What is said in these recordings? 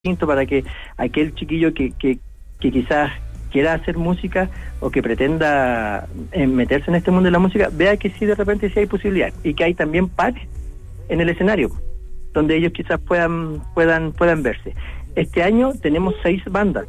para que aquel chiquillo que quizás quiera hacer música o que pretenda meterse en este mundo de la música, vea que sí, de repente sí hay posibilidad y que hay también pares en el escenario donde ellos quizás puedan verse. Este año tenemos 6 bandas.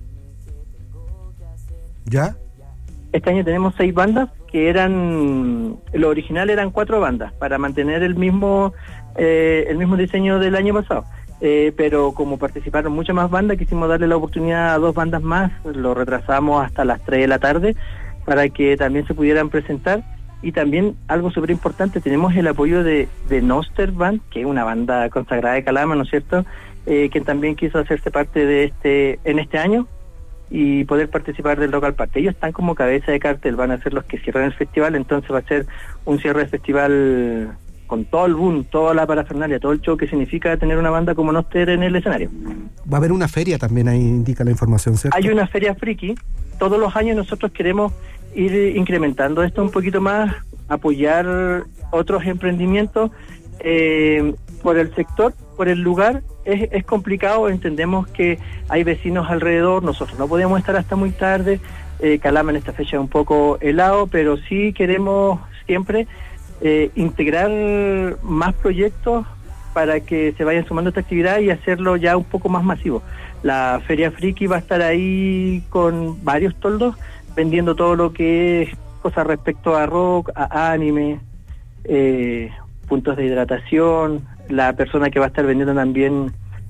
¿Ya? Este año tenemos 6 bandas que lo original eran 4 bandas para mantener el mismo diseño del año pasado. Pero como participaron muchas más bandas, quisimos darle la oportunidad a 2 bandas más, lo retrasamos hasta las 3 de la tarde para que también se pudieran presentar. Y también algo súper importante, tenemos el apoyo de Noster Band, que es una banda consagrada de Calama, ¿no es cierto?, que también quiso hacerse parte en este año y poder participar del Rock al Parque. Ellos están como cabeza de cartel, van a ser los que cierran el festival, entonces va a ser un cierre de festival con todo el boom, toda la parafernalia, todo el show que significa tener una banda como Noster en el escenario. Va a haber una feria también, ahí indica la información, ¿cierto? Hay una feria friki. Todos los años nosotros queremos ir incrementando esto un poquito más, apoyar otros emprendimientos por el sector, por el lugar. Es complicado, entendemos que hay vecinos alrededor, nosotros no podemos estar hasta muy tarde, Calama en esta fecha es un poco helado, pero sí queremos siempre integrar más proyectos para que se vayan sumando a esta actividad y hacerlo ya un poco más masivo. La Feria Friki va a estar ahí con varios toldos, vendiendo todo lo que es cosas respecto a rock, a anime, puntos de hidratación. La persona que va a estar vendiendo también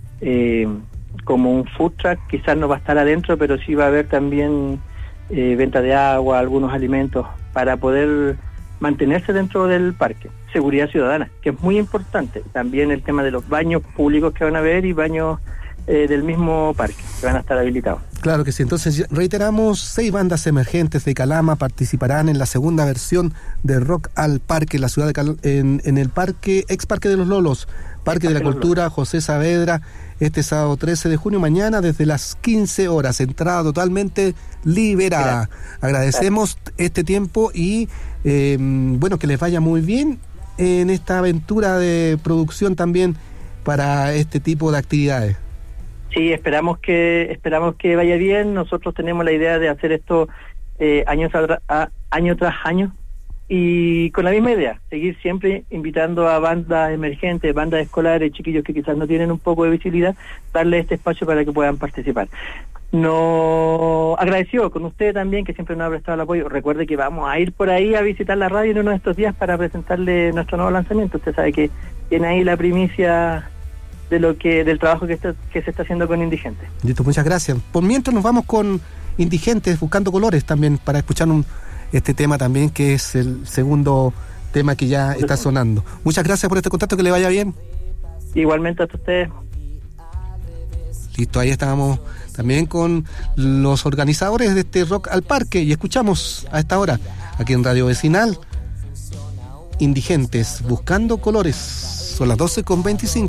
como un food truck, quizás no va a estar adentro, pero sí va a haber también venta de agua, algunos alimentos, para poder mantenerse dentro del parque. Seguridad ciudadana, que es muy importante. También el tema de los baños públicos que van a haber y baños del mismo parque, que van a estar habilitados. Claro que sí. Entonces, reiteramos, 6 bandas emergentes de Calama participarán en la segunda versión de Rock al Parque, en la ciudad de en el parque, ex Parque de los Lolos, Parque de la Cultura José Saavedra, este sábado 13 de junio, mañana desde las 15 horas, entrada totalmente liberada. Agradecemos este tiempo y bueno, que les vaya muy bien en esta aventura de producción también para este tipo de actividades. Sí, esperamos que vaya bien. Nosotros tenemos la idea de hacer esto año tras año y con la misma idea, seguir siempre invitando a bandas emergentes, bandas escolares, chiquillos que quizás no tienen un poco de visibilidad, darle este espacio para que puedan participar. No agradecido con usted también, que siempre nos ha prestado el apoyo. Recuerde que vamos a ir por ahí a visitar la radio en uno de estos días para presentarle nuestro nuevo lanzamiento. Usted sabe que tiene ahí la primicia del trabajo que se está haciendo con Indigentes. Listo, muchas gracias. Por mientras nos vamos con Indigentes, Buscando Colores también, para escuchar este tema también, que es el segundo tema que ya está sonando. Muchas gracias por este contacto, que le vaya bien. Igualmente a ustedes. Listo, ahí estábamos también con los organizadores de este Rock al Parque y escuchamos a esta hora, aquí en Radio Vecinal, Indigentes, Buscando Colores. Son las 12:25.